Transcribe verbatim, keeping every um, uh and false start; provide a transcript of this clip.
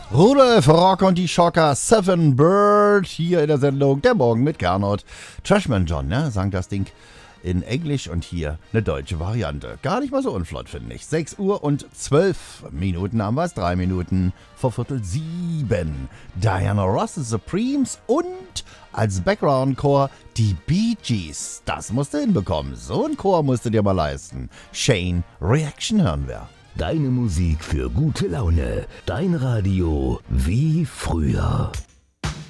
Rudolf Rock und die Schocker, Seven Bird, hier in der Sendung Der Morgen mit Gernot. Trashman John, ne, sang das Ding in Englisch und hier eine deutsche Variante. Gar nicht mal so unflott, finde ich. sechs Uhr und zwölf Minuten haben wir es, drei Minuten vor Viertel sieben. Diana Ross, The Supremes und als Background-Chor die Bee Gees. Das musst du hinbekommen. So ein Chor musst du dir mal leisten. Chain Reaction hören wir. Deine Musik für gute Laune. Dein Radio wie früher.